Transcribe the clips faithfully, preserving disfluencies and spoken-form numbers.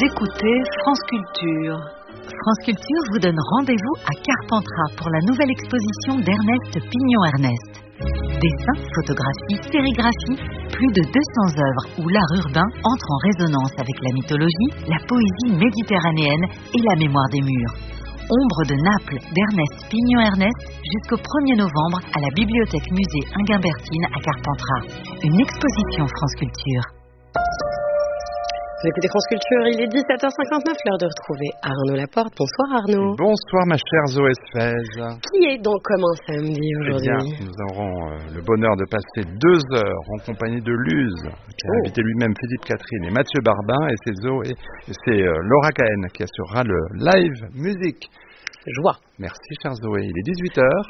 écoutez France Culture. France Culture vous donne rendez-vous à Carpentras pour la nouvelle exposition d'Ernest Pignon-Ernest. Dessins, photographies, sérigraphies, plus de deux cents œuvres où l'art urbain entre en résonance avec la mythologie, la poésie méditerranéenne et la mémoire des murs. Ombre de Naples d'Ernest Pignon-Ernest jusqu'au premier novembre à la Bibliothèque Musée Inguimbertine à Carpentras. Une exposition France Culture. Vous écoutez France Culture, il est dix-sept heures cinquante-neuf, l'heure de retrouver Arnaud Laporte. Bonsoir Arnaud. Bonsoir ma chère Zoé Sfez. Qui est donc comme un samedi aujourd'hui? Eh bien, nous aurons euh, le bonheur de passer deux heures en compagnie de Luz, qui a oh. invité lui-même Philippe Catherine et Mathieu Barbin, et c'est Zoé, et c'est euh, Laura Cahen qui assurera le live musique. Joie. Merci chère Zoé, il est dix-huit heures.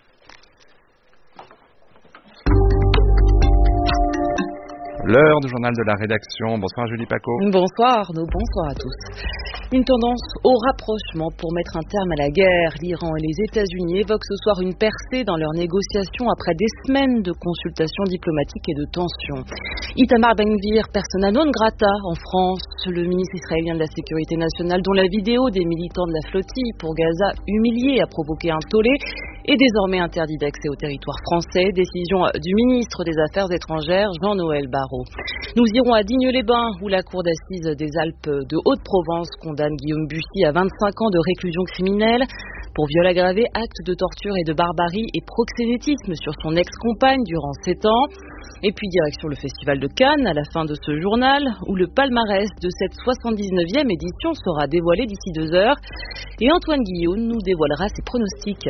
L'heure du journal de la rédaction. Bonsoir Julie Paco. Bonsoir Arnaud, bonsoir à tous. Une tendance au rapprochement pour mettre un terme à la guerre. L'Iran et les États-Unis évoquent ce soir une percée dans leurs négociations après des semaines de consultations diplomatiques et de tensions. Itamar Ben-Gvir, persona non grata en France, le ministre israélien de la Sécurité nationale, dont la vidéo des militants de la flottille pour Gaza humiliés a provoqué un tollé, est désormais interdit d'accès au territoire français. Décision du ministre des Affaires étrangères, Jean-Noël Barrot. Nous irons à Digne-les-Bains, où la cour d'assises des Alpes de Haute-Provence condamne Guillaume Bussy à vingt-cinq ans de réclusion criminelle pour viol aggravé, acte de torture et de barbarie et proxénétisme sur son ex-compagne durant sept ans. Et puis direction le Festival de Cannes à la fin de ce journal, où le palmarès de cette soixante-dix-neuvième édition sera dévoilé d'ici deux heures. Et Antoine Guillaume nous dévoilera ses pronostics.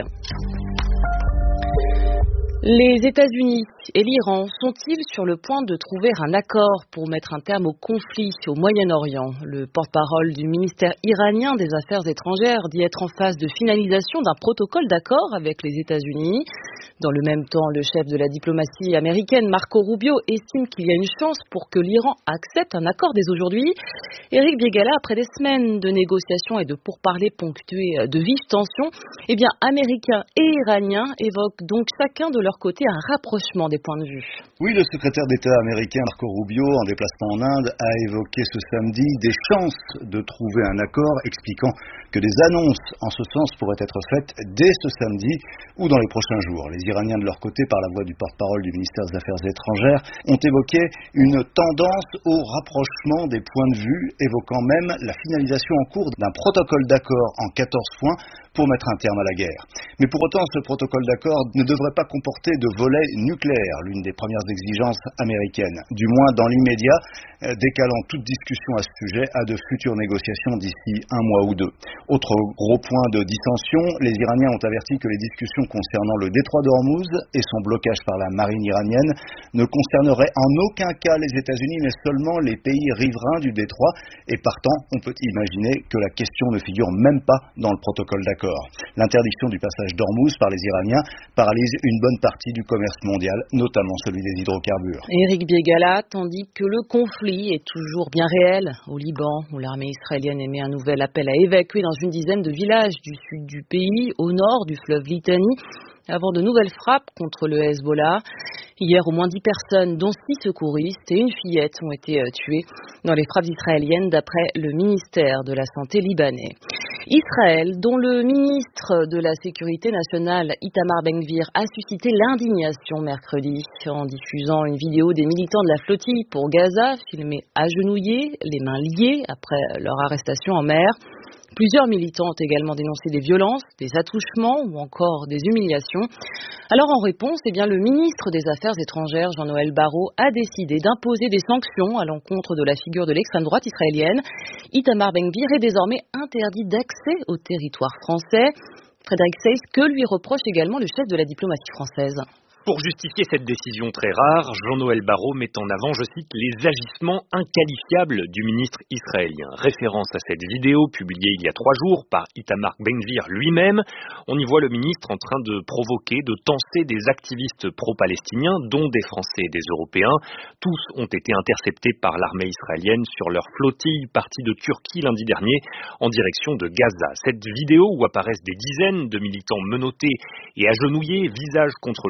Les États-Unis et l'Iran sont-ils sur le point de trouver un accord pour mettre un terme au conflit au Moyen-Orient? Le porte-parole du ministère iranien des Affaires étrangères dit être en phase de finalisation d'un protocole d'accord avec les États-Unis. Dans le même temps, le chef de la diplomatie américaine, Marco Rubio, estime qu'il y a une chance pour que l'Iran accepte un accord dès aujourd'hui. Éric Biégala, après des semaines de négociations et de pourparlers ponctués de vives tensions, eh bien, Américains et Iraniens évoquent donc chacun de leur côté un rapprochement des points de vue. Oui, le secrétaire d'État américain Marco Rubio, en déplacement en Inde, a évoqué ce samedi des chances de trouver un accord, expliquant que des annonces en ce sens pourraient être faites dès ce samedi ou dans les prochains jours. Les Iraniens, de leur côté, par la voix du porte-parole du ministère des Affaires étrangères, ont évoqué une tendance au rapprochement des points de vue, évoquant même la finalisation en cours d'un protocole d'accord en quatorze points pour mettre un terme à la guerre. Mais pour autant, ce protocole d'accord ne devrait pas comporter de volet nucléaire, l'une des premières exigences américaines, du moins dans l'immédiat, décalant toute discussion à ce sujet à de futures négociations d'ici un mois ou deux. Autre gros point de dissension, les Iraniens ont averti que les discussions concernant le détroit d'Ormuz et son blocage par la marine iranienne ne concerneraient en aucun cas les États-Unis, mais seulement les pays riverains du détroit, et partant, on peut imaginer que la question ne figure même pas dans le protocole d'accord. L'interdiction du passage d'Ormuz par les Iraniens paralyse une bonne partie du commerce mondial, notamment celui des hydrocarbures. Éric Biégala, tandis que le conflit est toujours bien réel au Liban, où l'armée israélienne émet un nouvel appel à évacuer dans une dizaine de villages du sud du pays, au nord du fleuve Litani, avant de nouvelles frappes contre le Hezbollah. Hier, au moins dix personnes, dont six secouristes et une fillette, ont été tuées dans les frappes israéliennes, d'après le ministère de la Santé libanais. Israël, dont le ministre de la Sécurité nationale, Itamar Ben-Gvir, a suscité l'indignation mercredi en diffusant une vidéo des militants de la flottille pour Gaza, filmés agenouillés, les mains liées après leur arrestation en mer. Plusieurs militants ont également dénoncé des violences, des attouchements ou encore des humiliations. Alors en réponse, eh bien, le ministre des Affaires étrangères, Jean-Noël Barrot, a décidé d'imposer des sanctions à l'encontre de la figure de l'extrême droite israélienne. Itamar Ben-Gvir est désormais interdit d'accès au territoire français. Frédéric Seyss, que lui reproche également le chef de la diplomatie française? Pour justifier cette décision très rare, Jean-Noël Barrot met en avant, je cite, les agissements inqualifiables du ministre israélien. Référence à cette vidéo publiée il y a trois jours par Itamar Ben-Gvir lui-même. On y voit le ministre en train de provoquer, de tenser des activistes pro-palestiniens, dont des Français et des Européens. Tous ont été interceptés par l'armée israélienne sur leur flottille partie de Turquie lundi dernier en direction de Gaza. Cette vidéo où apparaissent des dizaines de militants menottés et agenouillés, visage contre le sol,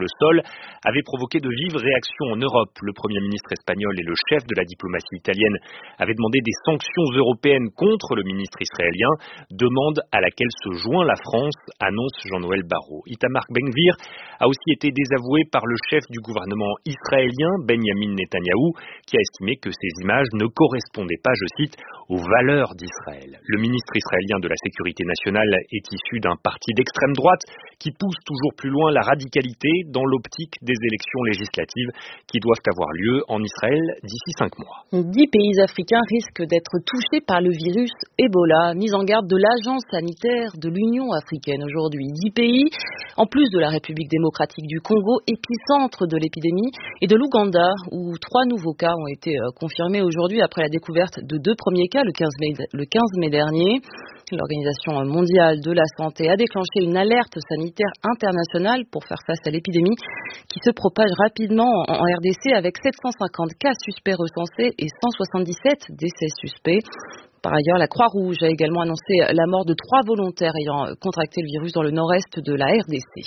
avait provoqué de vives réactions en Europe. Le Premier ministre espagnol et le chef de la diplomatie italienne avaient demandé des sanctions européennes contre le ministre israélien, demande à laquelle se joint la France, annonce Jean-Noël Barrot. Itamar Ben-Gvir a aussi été désavoué par le chef du gouvernement israélien, Benjamin Netanyahou, qui a estimé que ces images ne correspondaient pas, je cite, aux valeurs d'Israël. Le ministre israélien de la Sécurité nationale est issu d'un parti d'extrême droite qui pousse toujours plus loin la radicalité dans l'optique des élections législatives qui doivent avoir lieu en Israël d'ici cinq mois. Dix pays africains risquent d'être touchés par le virus Ebola, mise en garde de l'Agence sanitaire de l'Union africaine aujourd'hui. Dix pays, en plus de la République démocratique du Congo, épicentre de l'épidémie, et de l'Ouganda, où trois nouveaux cas ont été confirmés aujourd'hui après la découverte de deux premiers cas le quinze mai, le quinze mai dernier. L'Organisation mondiale de la santé a déclenché une alerte sanitaire internationale pour faire face à l'épidémie qui se propage rapidement en R D C avec sept cent cinquante cas suspects recensés et cent soixante-dix-sept décès suspects. Par ailleurs, la Croix-Rouge a également annoncé la mort de trois volontaires ayant contracté le virus dans le nord-est de la R D C.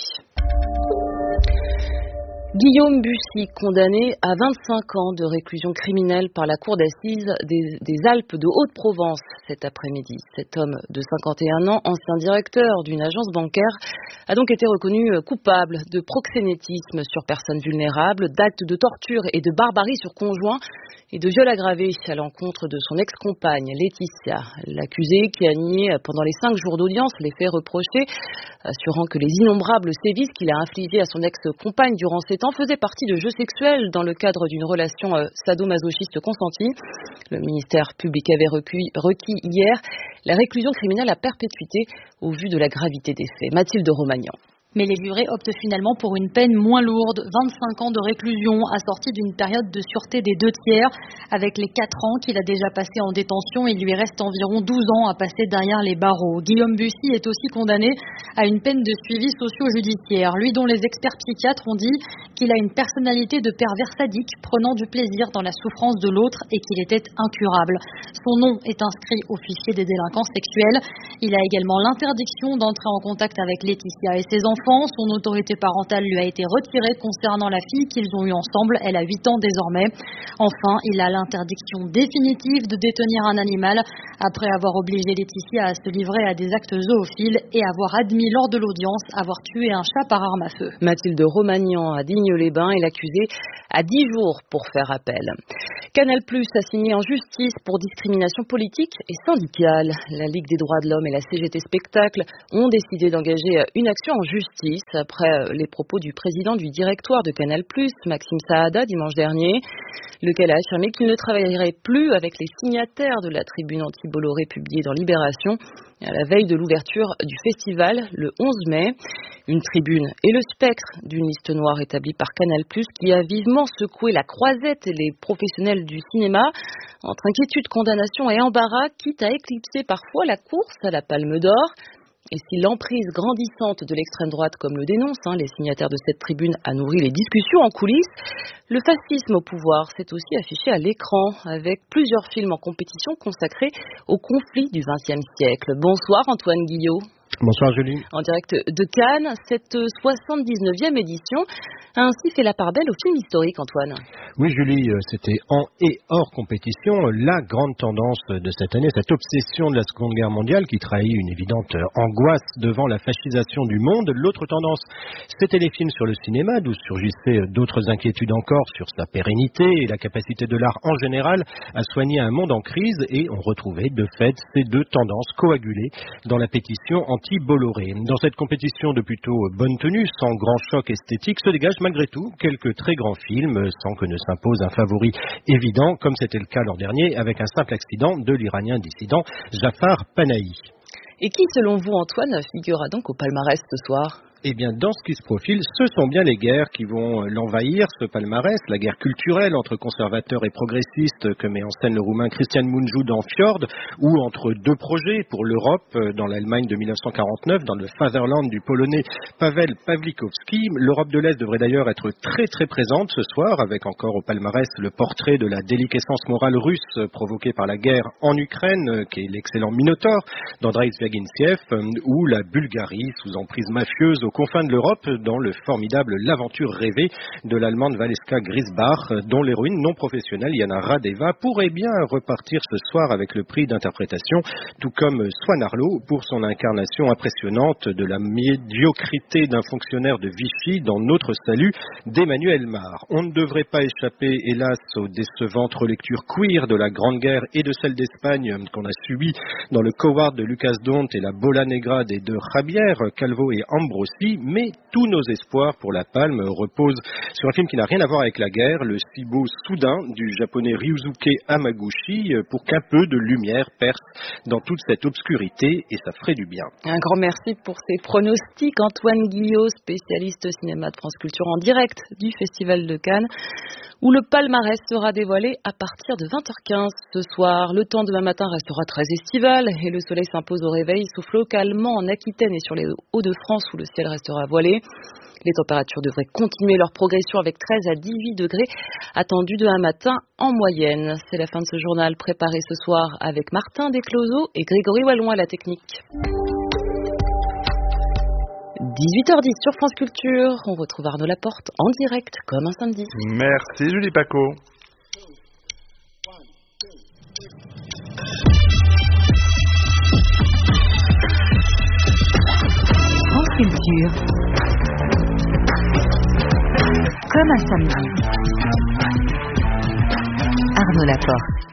Guillaume Bussy, condamné à vingt-cinq ans de réclusion criminelle par la cour d'assises des, des Alpes de Haute-Provence cet après-midi. Cet homme de cinquante et un ans, ancien directeur d'une agence bancaire, a donc été reconnu coupable de proxénétisme sur personnes vulnérables, d'actes de torture et de barbarie sur conjoint et de viol aggravé à l'encontre de son ex-compagne Laetitia. L'accusé, qui a nié pendant les cinq jours d'audience les faits reprochés, assurant que les innombrables sévices qu'il a infligés à son ex-compagne durant ces temps faisaient partie de jeux sexuels dans le cadre d'une relation sadomasochiste consentie. Le ministère public avait recueilli, requis hier la réclusion criminelle à perpétuité au vu de la gravité des faits. Mathilde Romagnan. Mais les jurés optent finalement pour une peine moins lourde, vingt-cinq ans de réclusion assortie d'une période de sûreté des deux tiers. Avec les quatre ans qu'il a déjà passé en détention, il lui reste environ douze ans à passer derrière les barreaux. Guillaume Bussy est aussi condamné à une peine de suivi socio-judiciaire. Lui dont les experts psychiatres ont dit qu'il a une personnalité de pervers sadique, prenant du plaisir dans la souffrance de l'autre et qu'il était incurable. Son nom est inscrit au fichier des délinquants sexuels. Il a également l'interdiction d'entrer en contact avec Laetitia et ses enfants. Son autorité parentale lui a été retirée concernant la fille qu'ils ont eue ensemble. Elle a huit ans désormais. Enfin, il a l'interdiction définitive de détenir un animal après avoir obligé Laetitia à se livrer à des actes zoophiles et avoir admis lors de l'audience avoir tué un chat par arme à feu. Mathilde Romagnan à Digne-les-Bains et l'accusé à dix jours pour faire appel. Canal plus a signé en justice pour discrimination politique et syndicale. La Ligue des droits de l'homme et la C G T Spectacle ont décidé d'engager une action en justice après les propos du président du directoire de Canal plus, Maxime Saada, dimanche dernier, lequel a affirmé qu'il ne travaillerait plus avec les signataires de la tribune anti-Bolloré publiée dans Libération à la veille de l'ouverture du festival le onze mai. Une tribune et le spectre d'une liste noire établie par Canal plus qui a vivement secoué la croisette et les professionnels du cinéma entre inquiétude, condamnation et embarras, quitte à éclipser parfois la course à la Palme d'Or. Et si l'emprise grandissante de l'extrême droite, comme le dénoncent hein, les signataires de cette tribune, a nourri les discussions en coulisses, le fascisme au pouvoir s'est aussi affiché à l'écran, avec plusieurs films en compétition consacrés au conflit du vingtième siècle. Bonsoir Antoine Guillot. Bonsoir Julie. En direct de Cannes, cette soixante-dix-neuvième édition a ainsi fait la part belle au film historique, Antoine. Oui Julie, c'était en et hors compétition la grande tendance de cette année, cette obsession de la Seconde Guerre mondiale qui trahit une évidente angoisse devant la fascisation du monde. L'autre tendance, c'était les films sur le cinéma, d'où surgissaient d'autres inquiétudes encore sur sa pérennité et la capacité de l'art en général à soigner un monde en crise, et on retrouvait de fait ces deux tendances coagulées dans la pétition anti-Bolloré. Dans cette compétition de plutôt bonne tenue, sans grand choc esthétique, se dégagent malgré tout quelques très grands films, sans que ne s'impose un favori évident, comme c'était le cas l'an dernier avec un simple accident de l'Iranien dissident Jafar Panahi. Et qui, selon vous, Antoine, figurera donc au palmarès ce soir ? Eh bien, dans ce qui se profile, ce sont bien les guerres qui vont l'envahir, ce palmarès, la guerre culturelle entre conservateurs et progressistes que met en scène le Roumain Cristian Mungiu dans Fjord, ou entre deux projets pour l'Europe dans l'Allemagne de mille neuf cent quarante-neuf, dans le Fatherland du Polonais Pavel Pawlikowski. L'Europe de l'Est devrait d'ailleurs être très très présente ce soir, avec encore au palmarès le portrait de la déliquescence morale russe provoquée par la guerre en Ukraine, qui est l'excellent Minotaur d'Andrei Zviagintsev, ou la Bulgarie sous emprise mafieuse aux confins de l'Europe dans le formidable L'aventure rêvée de l'allemande Valeska Griesbach, dont l'héroïne non professionnelle Yana Radeva pourrait bien repartir ce soir avec le prix d'interprétation, tout comme Swan Arlo pour son incarnation impressionnante de la médiocrité d'un fonctionnaire de Vichy dans Notre salut d'Emmanuel Mar. On ne devrait pas échapper, hélas, aux décevantes relectures queer de la Grande Guerre et de celle d'Espagne qu'on a subi dans le Coward de Lucas Dont et la Bola Negra des deux Javier, Calvo et Ambrosi, mais tous nos espoirs pour la Palme reposent sur un film qui n'a rien à voir avec la guerre, le si beau Soudain du japonais Ryusuke Hamaguchi, pour qu'un peu de lumière perce dans toute cette obscurité, et ça ferait du bien. Un grand merci pour ces pronostics, Antoine Guillot, spécialiste cinéma de France Culture en direct du Festival de Cannes, où le palmarès sera dévoilé à partir de vingt heures quinze ce soir. Le temps demain matin restera très estival et le soleil s'impose au réveil, sauf localement en Aquitaine et sur les Hauts-de-France où le ciel restera voilé. Les températures devraient continuer leur progression avec treize à dix-huit degrés attendus demain matin en moyenne. C'est la fin de ce journal préparé ce soir avec Martin Descloseaux et Grégory Wallon à la technique. dix-huit heures dix sur France Culture. On retrouve Arnaud Laporte en direct comme un samedi. Merci Julie Paco. France Culture. Comme un samedi. Arnaud Laporte.